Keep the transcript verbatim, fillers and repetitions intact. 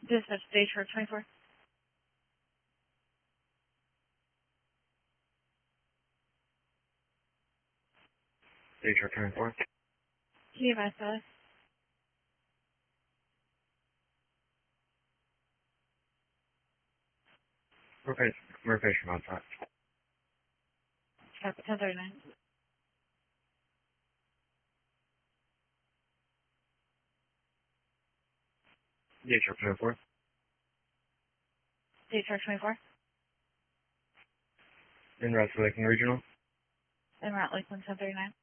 Dispatch stage for twenty-four. Stage for twenty-four. T M S S. We're patient, we're patient on top. ten thirty-nine. Stage for twenty-four. Stage for twenty-four. In West Lakeland Regional. En route Lakeland ten thirty-nine.